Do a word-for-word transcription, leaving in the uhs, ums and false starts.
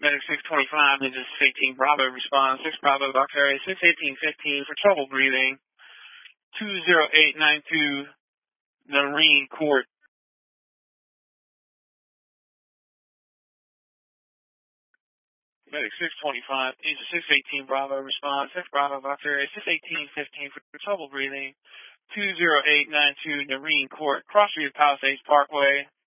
Medic six twenty-five, this is eighteen Bravo, respond six Bravo, Doctor area six eighteen fifteen for trouble breathing, two zero eight nine two, Marine Court. Medic six twenty-five, this is six eighteen Bravo, respond six Bravo, Doctor area six eighteen fifteen for trouble breathing, two zero eight nine two, Marine Court, Crossview Palisades Parkway.